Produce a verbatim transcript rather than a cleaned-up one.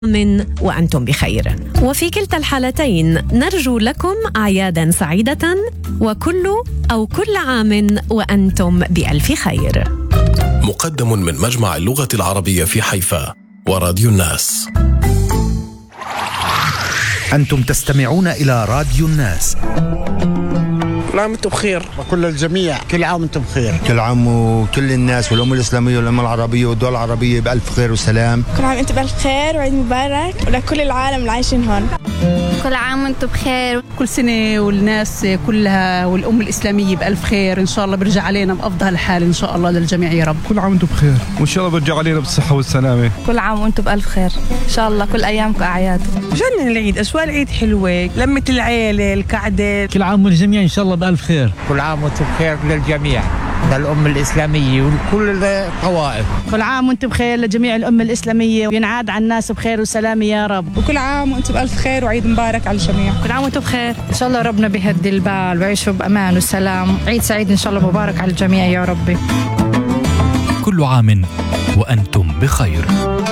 من وأنتم بخير. وفي كلتا الحالتين نرجو لكم أعيادا سعيدة وكل أو كل عام وأنتم بألف خير. مقدم من مجمع اللغة العربية في حيفا وراديو الناس. أنتم تستمعون إلى راديو الناس. كل عام وانتم بخير. وكل الجميع كل عام وانتم بخير. كل عام وكل الناس والأمة الإسلامية والأمة العربية والدول العربية بألف خير وسلام. كل عام وانتم بألف خير وعيد مبارك ولكل العالم اللي عايشين هون. كل عام وانتم بخير. كل سنة والناس كلها والأمة الإسلامية بألف خير، إن شاء الله برجع علينا بأفضل حال إن شاء الله للجميع يا رب. كل عام وانتم بخير وإن شاء الله برجع علينا بالصحة والسلامة. كل عام وانتم بألف خير إن شاء الله، كل أيامكم أعياد. جنن العيد، أجواء العيد حلوة، لمة العيلة، القعدة. كل عام والجميع إن شاء الله بألف خير. كل عام وانتم بخير للجميع، للأمة الإسلامية وكل الطوائف. كل عام وانتم بخير لجميع الأمة الإسلامية وينعاد على الناس بخير وسلامة يا رب. وكل عام وانتم بألف خير وعيد مبارك على الجميع. كل عام وانتم بخير، إن شاء الله ربنا بيهدي البال ويعيشوا بأمان وسلام. عيد سعيد إن شاء الله مبارك على الجميع يا ربي. كل عام وأنتم بخير.